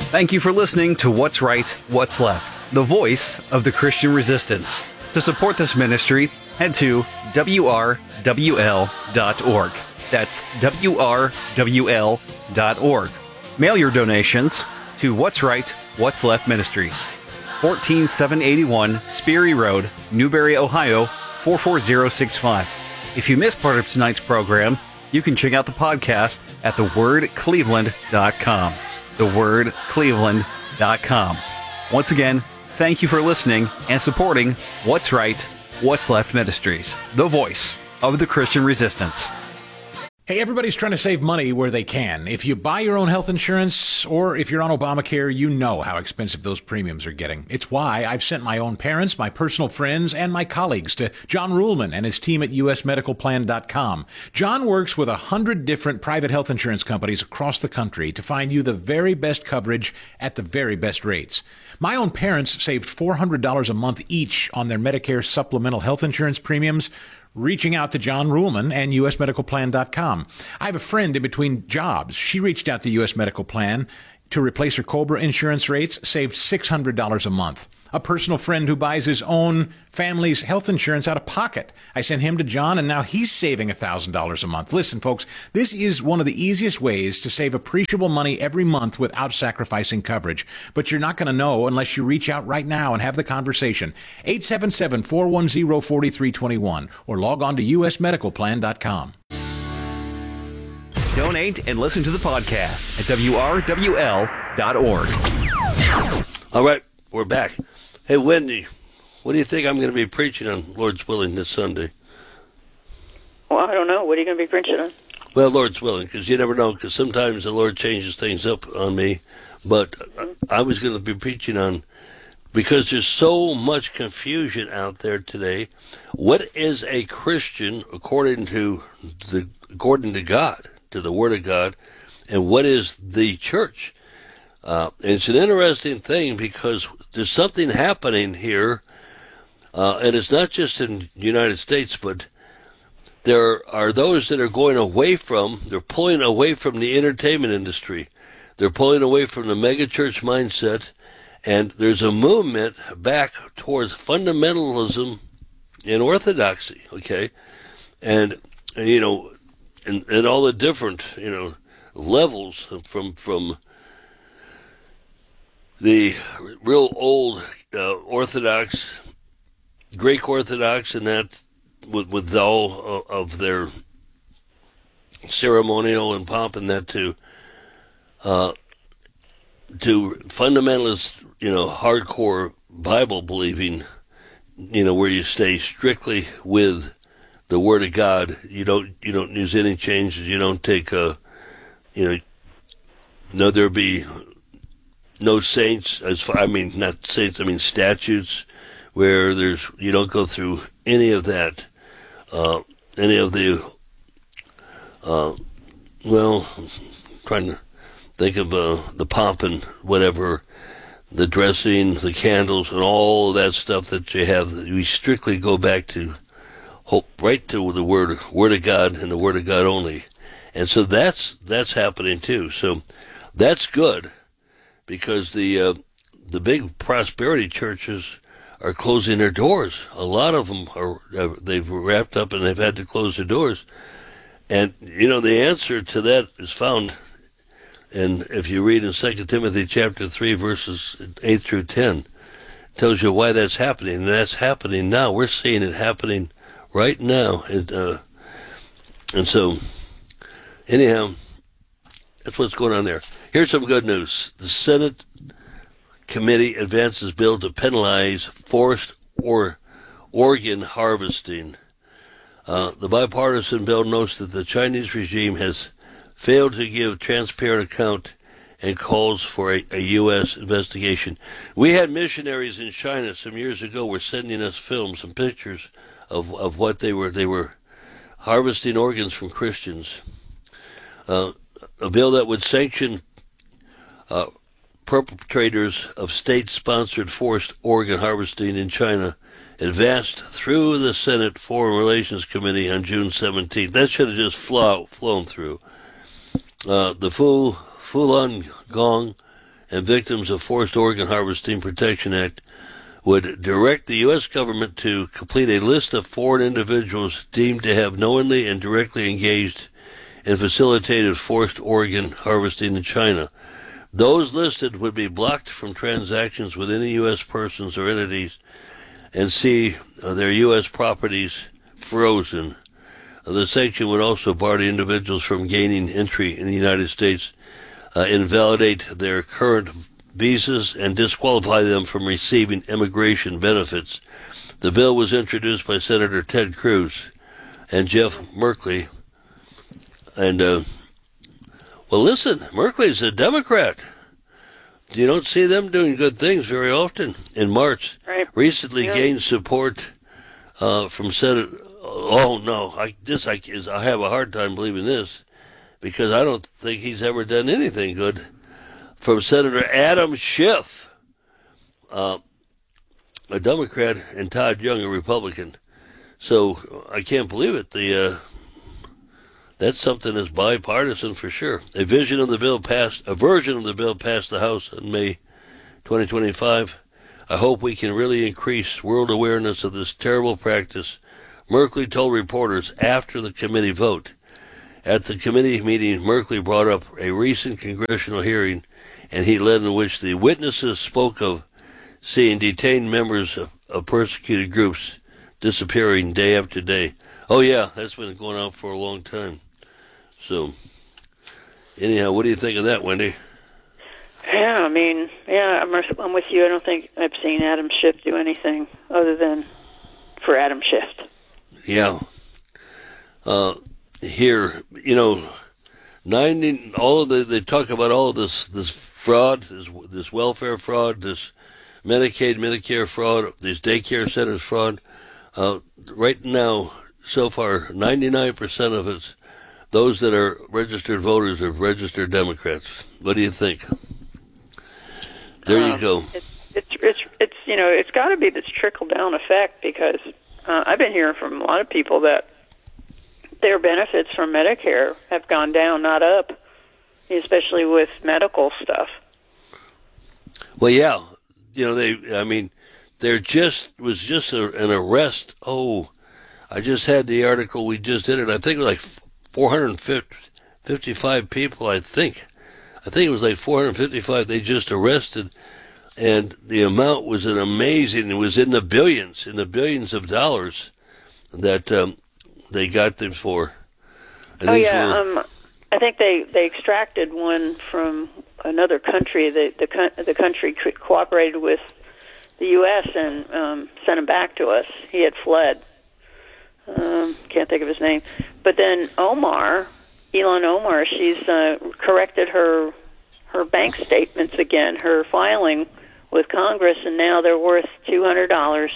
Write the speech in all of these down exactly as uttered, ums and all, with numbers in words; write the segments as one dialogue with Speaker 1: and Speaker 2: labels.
Speaker 1: Thank you for listening to What's Right, What's Left, the voice of the Christian resistance. To support this ministry, head to W R W L dot org. That's W R W L dot org. Mail your donations to What's Right, What's Left Ministries, fourteen seven eighty-one Sperry Road, Newberry, Ohio, four four zero six five. If you missed part of tonight's program, you can check out the podcast at the word cleveland dot com. the word cleveland dot com. Once again, thank you for listening and supporting What's Right, What's Left Ministries, the voice of the Christian resistance.
Speaker 2: Hey, everybody's trying to save money where they can. If you buy your own health insurance or if you're on Obamacare, you know how expensive those premiums are getting. It's why I've sent my own parents, my personal friends, and my colleagues to John Ruhlman and his team at U S medical plan dot com. John works with a hundred different private health insurance companies across the country to find you the very best coverage at the very best rates. My own parents saved four hundred dollars a month each on their Medicare supplemental health insurance premiums, reaching out to John Ruhlman and U S medical plan dot com. I have a friend in between jobs. She reached out to U S Medical Plan to replace her COBRA insurance rates, saved six hundred dollars a month. A personal friend who buys his own family's health insurance out of pocket. I sent him to John, and now he's saving one thousand dollars a month. Listen, folks, this is one of the easiest ways to save appreciable money every month without sacrificing coverage. But you're not going to know unless you reach out right now and have the conversation. eight seven seven, four one zero, four three two one or log on to U S medical plan dot com.
Speaker 1: Donate and listen to the podcast at W R W L dot org.
Speaker 3: All right, we're back. Hey, Wendy, what do you think I'm going to be preaching on, Lord's willing, this Sunday?
Speaker 4: Well, I don't know. What are you going to be preaching on?
Speaker 3: Well, Lord's willing, because you never know, because sometimes the Lord changes things up on me. But I was going to be preaching on, because there's so much confusion out there today, what is a Christian according to the according to God, to the Word of God, and what is the church? Uh, it's an interesting thing because there's something happening here, uh, and it's not just in the United States, but there are those that are going away from, they're pulling away from the entertainment industry. They're pulling away from the megachurch mindset, and there's a movement back towards fundamentalism and orthodoxy, okay? And, you know, and, and all the different, you know, levels from, from the real old uh, Orthodox, Greek Orthodox, and that with, with all of their ceremonial and pomp and that to uh, to fundamentalist, you know, hardcore Bible believing, you know, where you stay strictly with the Word of God. You don't you don't use any changes. You don't take a, you know, no there be no saints, as far, I mean, not saints, I mean statutes, where there's, you don't go through any of that, uh, any of the, uh, well, I'm trying to think of, uh, the pomp and whatever, the dressing, the candles, and all of that stuff that you have. We strictly go back to, hope, right to the Word, Word of God and the Word of God only. And so that's, that's happening too. So that's good. Because the uh, the big prosperity churches are closing their doors. A lot of them are they've wrapped up and they've had to close their doors. And you know the answer to that is found, and if you read in Second Timothy chapter three verses eight through ten, it tells you why that's happening. And that's happening now. We're seeing it happening right now. It, uh, and so, anyhow. That's what's going on there. Here's some good news. The Senate committee advances bill to penalize forced or organ harvesting. Uh, the bipartisan bill notes that the Chinese regime has failed to give transparent account and calls for a, a U S investigation. We had missionaries in China some years ago were sending us films and pictures of, of what they were. They were harvesting organs from Christians. Uh, A bill that would sanction uh, perpetrators of state-sponsored forced organ harvesting in China advanced through the Senate Foreign Relations Committee on June seventeenth. That should have just flow, flown through. Uh, the Fu, Falun Gong and Victims of Forced Organ Harvesting Protection Act would direct the U S government to complete a list of foreign individuals deemed to have knowingly and directly engaged in facilitated forced organ harvesting in China. Those listed would be blocked from transactions with any U S persons or entities and see uh, their U S properties frozen. Uh, the sanction would also bar the individuals from gaining entry in the United States, uh, invalidate their current visas, and disqualify them from receiving immigration benefits. The bill was introduced by Senator Ted Cruz and Jeff Merkley. And, uh, well, listen, Merkley's a Democrat. You don't see them doing good things very often. In March,
Speaker 4: right.
Speaker 3: recently
Speaker 4: yeah.
Speaker 3: gained support uh, from Senator. Oh no, I this I is I have a hard time believing this, because I don't think he's ever done anything good. From Senator Adam Schiff, uh, a Democrat, and Todd Young, a Republican. So I can't believe it. The uh, that's something that's bipartisan for sure. A vision of the bill passed. A version of the bill passed the House in May twenty twenty-five. I hope we can really increase world awareness of this terrible practice, Merkley told reporters after the committee vote. At the committee meeting, Merkley brought up a recent congressional hearing and he led in which the witnesses spoke of seeing detained members of, of persecuted groups disappearing day after day. Oh yeah, that's been going on for a long time. So, anyhow, what do you think of that, Wendy?
Speaker 4: Yeah, I mean, yeah, I'm, I'm with you. I don't think I've seen Adam Schiff do anything other than for Adam Schiff.
Speaker 3: Yeah. Uh, here, you know, ninety, all of the, they talk about all of this, this fraud, this, this welfare fraud, this Medicaid, Medicare fraud, this daycare centers fraud. Uh, right now, so far, ninety-nine percent of it's those that are registered voters are registered Democrats. What do you think? There uh, you go.
Speaker 4: It's, it's, it's, it's you know, it's got to be this trickle-down effect, because uh, I've been hearing from a lot of people that their benefits from Medicare have gone down, not up, especially with medical stuff.
Speaker 3: Well, yeah. You know, they, I mean, there just was just a, an arrest. Oh, I just had the article. We just did it. I think it was like four hundred fifty-five people, I think. I think it was like four hundred fifty-five they just arrested. And the amount was an amazing, it was in the billions, in the billions of dollars that um, they got them for. And
Speaker 4: oh, yeah.
Speaker 3: were,
Speaker 4: um, I think they, they extracted one from another country. The, the, the country cooperated with the U S and um, sent him back to us. He had fled. Um, can't think of his name. But then Omar, Elon Omar, she's uh, corrected her her bank statements again, her filing with Congress, and now they're worth two hundred dollars.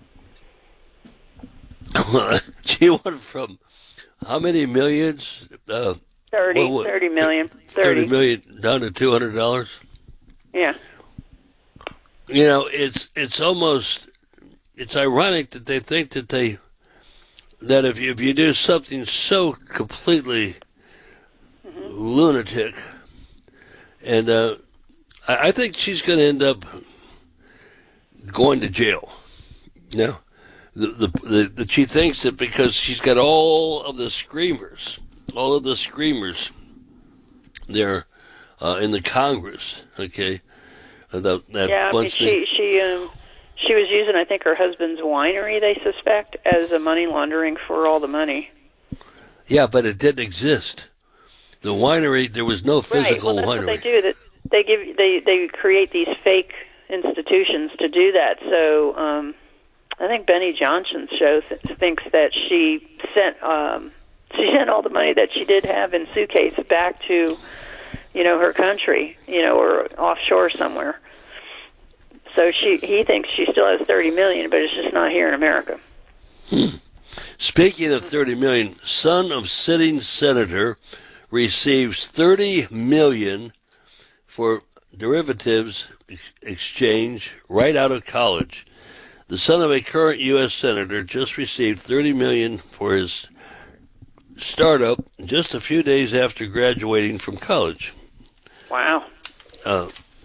Speaker 3: She went from how many millions? Uh,
Speaker 4: thirty,
Speaker 3: what, what,
Speaker 4: thirty million.
Speaker 3: thirty. thirty million down to two hundred dollars?
Speaker 4: Yeah.
Speaker 3: You know, it's it's almost, it's ironic that they think that they, that if you, if you do something so completely mm-hmm. lunatic, and uh, I, I think she's going to end up going to jail. No, the, the the the she thinks that because she's got all of the screamers, all of the screamers, there uh, in the Congress. Okay, uh, that, that
Speaker 4: yeah.
Speaker 3: bunch
Speaker 4: I mean, she she um she was using, I think, her husband's winery, they suspect, as a money laundering for all the money.
Speaker 3: Yeah, but it didn't exist. The winery, there was no physical
Speaker 4: right. Well, that's
Speaker 3: winery.
Speaker 4: What they do. That they give they they create these fake institutions to do that. So um, I think Benny Johnson's show th- thinks that she sent um, she sent all the money that she did have in suitcases back to, you know, her country, you know, or offshore somewhere. So she he thinks she still has thirty million, but it's just not here in America.
Speaker 3: Hmm. Speaking of thirty million, son of sitting senator receives thirty million for derivatives exchange right out of college. The son of a current U S senator just received thirty million for his startup just a few days after graduating from college.
Speaker 4: Wow.
Speaker 3: Uh,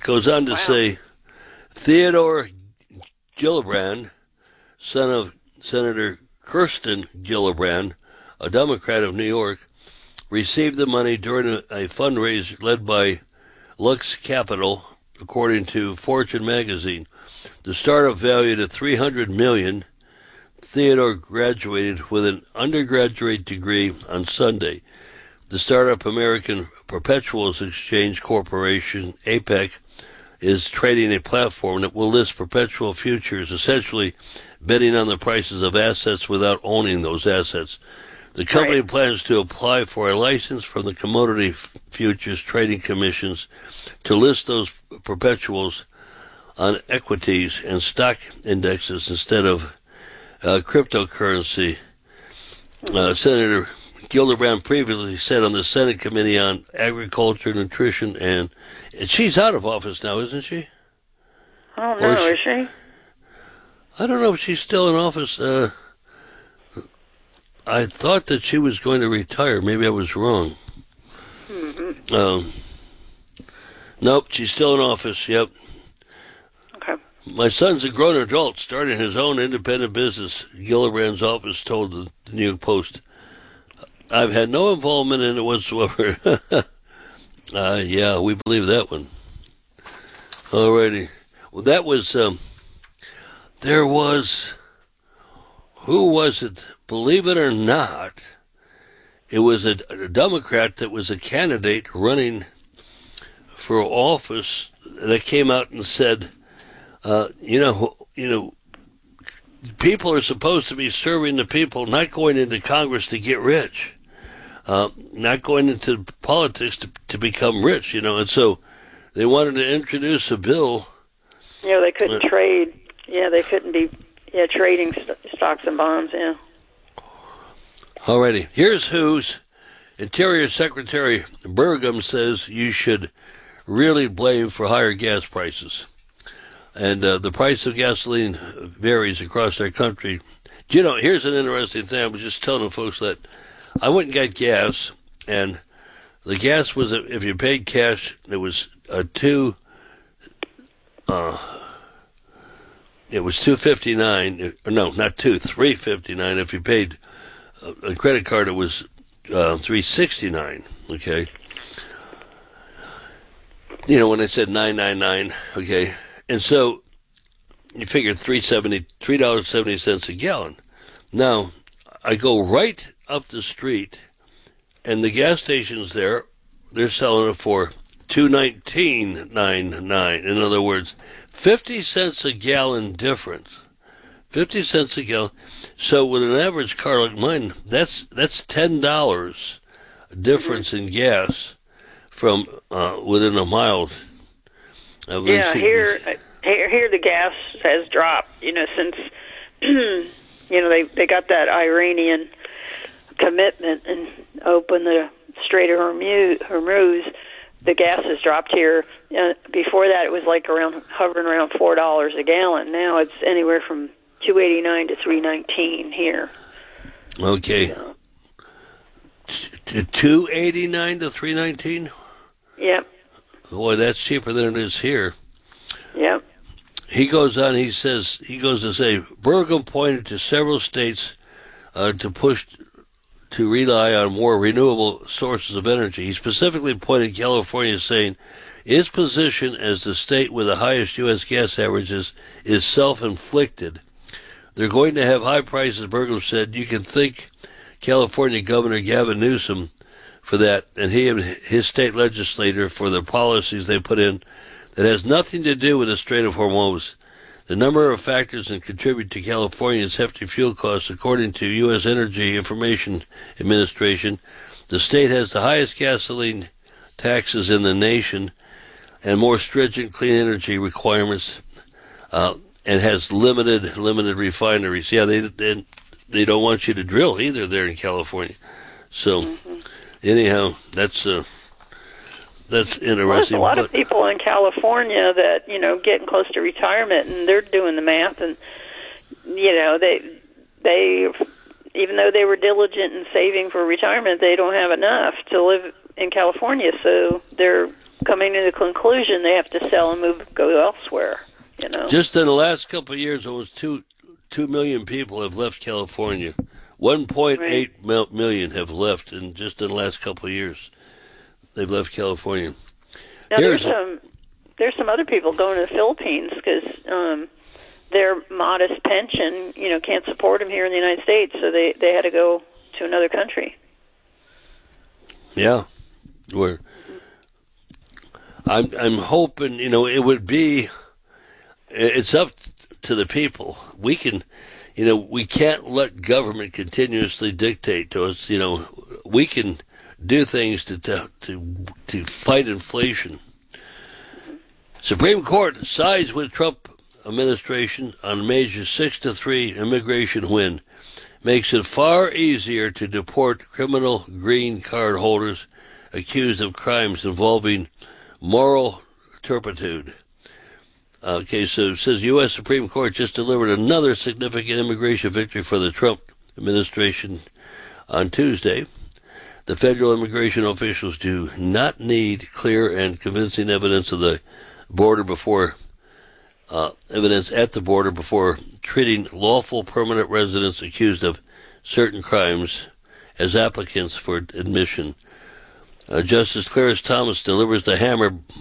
Speaker 3: goes on to
Speaker 4: Wow.
Speaker 3: say, Theodore Gillibrand, son of Senator Kirsten Gillibrand, a Democrat of New York, received the money during a, a fundraiser led by Lux Capital, according to Fortune magazine. The startup valued at three hundred million dollars. Theodore graduated with an undergraduate degree on Sunday. The startup American Perpetuals Exchange Corporation, A P E C, is trading a platform that will list perpetual futures, essentially betting on the prices of assets without owning those assets. The company
Speaker 4: Right.
Speaker 3: plans to apply for a license from the Commodity Futures Trading Commissions to list those perpetuals on equities and stock indexes instead of uh, cryptocurrency. Uh, Senator Gillibrand previously said on the Senate Committee on Agriculture, Nutrition, and, and she's out of office now, isn't she?
Speaker 4: I don't
Speaker 3: Or
Speaker 4: know,
Speaker 3: she-
Speaker 4: is she?
Speaker 3: I don't know if she's still in office. Uh, I thought that she was going to retire. Maybe I was wrong.
Speaker 4: Mm-hmm.
Speaker 3: Um, nope, she's still in office. Yep.
Speaker 4: Okay.
Speaker 3: My son's a grown adult, starting his own independent business, Gillibrand's office told the, the New York Post. I've had no involvement in it whatsoever. uh, yeah, we believe that one. Alrighty. Well, that was, um, there was, who was it? Believe it or not, it was a, a Democrat that was a candidate running for office that came out and said, uh, you know, you know, people are supposed to be serving the people, not going into Congress to get rich, uh, not going into politics to, to become rich, you know. And so they wanted to introduce a bill.
Speaker 4: You know, they couldn't
Speaker 3: Uh,
Speaker 4: trade. Yeah, they couldn't be yeah trading st- stocks and bonds, yeah.
Speaker 3: Alrighty, here's whose Interior Secretary Burgum says you should really blame for higher gas prices. And uh, the price of gasoline varies across our country. You know, here's an interesting thing. I was just telling the folks that I went and got gas, and the gas was, if you paid cash, it was a two, uh, it was two fifty nine. No, not two, three fifty nine. If you paid a credit card, it was uh, three sixty nine. Okay. You know, when I said nine nine nine. Okay. And so you figured three seventy, three dollars seventy cents a gallon. Now I go right up the street, and the gas stations there, they're selling it for two nineteen nine nine. In other words, fifty cents a gallon difference. Fifty cents a gallon. So with an average car like mine, that's that's ten dollars difference in gas from uh, within a mile. Uh,
Speaker 4: Yeah, here, here, here the gas has dropped. You know, since you know they they got that Iranian commitment and opened the Strait of Hormuz. Hormuz the gas has dropped here. Uh, before that, it was like around hovering around four dollars a gallon. Now it's anywhere from two eighty nine to three nineteen here.
Speaker 3: Okay. T- two eighty nine to three nineteen.
Speaker 4: Yep.
Speaker 3: Boy, that's cheaper than it is here.
Speaker 4: Yep.
Speaker 3: He goes on. He says he goes to say Burgum pointed to several states uh, to push to rely on more renewable sources of energy. He specifically pointed to California, saying its position as the state with the highest U S gas averages is self-inflicted. They're going to have high prices, Burgum said. You can thank California Governor Gavin Newsom for that, and he and his state legislator for the policies they put in that has nothing to do with the Strait of Hormuz. The number of factors that contribute to California's hefty fuel costs, according to U S Energy Information Administration, the state has the highest gasoline taxes in the nation and more stringent clean energy requirements, uh, and has limited limited refineries. Yeah, they, they they don't want you to drill either there in California. So, mm-hmm. anyhow, that's uh, that's interesting.
Speaker 4: Well, there's a lot
Speaker 3: but,
Speaker 4: of people in California that, you know, getting close to retirement, and they're doing the math, and you know, they they even though they were diligent in saving for retirement, they don't have enough to live in California, so they're coming to the conclusion they have to sell and move, go elsewhere. You know,
Speaker 3: just in the last couple of years, almost two two million people have left California. One point eight right. million have left, in just in the last couple of years, they've left California.
Speaker 4: Now Here's, there's some there's some other people going to the Philippines because um, their modest pension, you know, can't support them here in the United States, so they they had to go to another country.
Speaker 3: Yeah, where I'm I'm hoping, you know, it would be. It's up to the people. We can, you know, we can't let government continuously dictate to us. You know, we can do things to to to, to fight inflation. Supreme Court sides with Trump administration on a major six to three immigration win. Makes it far easier to deport criminal green card holders accused of crimes involving moral turpitude. Okay, so it says U S. Supreme Court just delivered another significant immigration victory for the Trump administration on Tuesday. The federal immigration officials do not need clear and convincing evidence of the border before uh, evidence at the border before treating lawful permanent residents accused of certain crimes as applicants for admission. Uh, Justice Clarence Thomas delivers the hammer